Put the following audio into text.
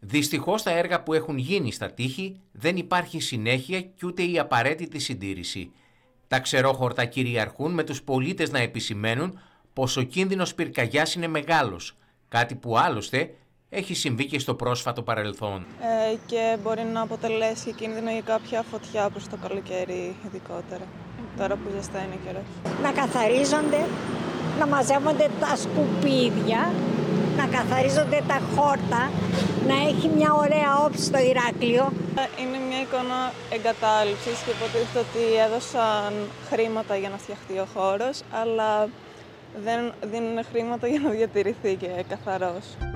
Δυστυχώς, τα έργα που έχουν γίνει στα τείχη δεν υπάρχει συνέχεια και ούτε η απαραίτητη συντήρηση. Τα ξερόχορτα κυριαρχούν, με τους πολίτες να επισημαίνουν πως ο κίνδυνος πυρκαγιάς είναι μεγάλος, κάτι που άλλωστε έχει συμβεί και στο πρόσφατο παρελθόν. Και μπορεί να αποτελέσει κίνδυνο για κάποια φωτιά προς το καλοκαίρι ειδικότερα, τώρα που ζεσταίνει ο καιρός. Να καθαρίζονται, να μαζεύονται τα σκουπίδια, να καθαρίζονται τα χόρτα, να έχει μια ωραία όψη στο Ηράκλειο. Είναι μια εικόνα εγκατάλειψης και υποτίθεται ότι έδωσαν χρήματα για να φτιαχτεί ο χώρος, αλλά δεν δίνουν χρήματα για να διατηρηθεί και καθαρός.